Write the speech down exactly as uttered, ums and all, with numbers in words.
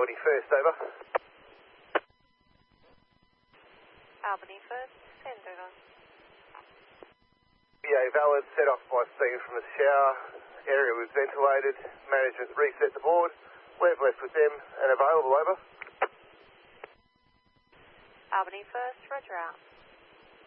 Albany First, over. Albany First, send over. Yeah, valid, set off my steam from the shower. Area was ventilated. Management reset the board. We've left with them and available, over. Albany First, roger out.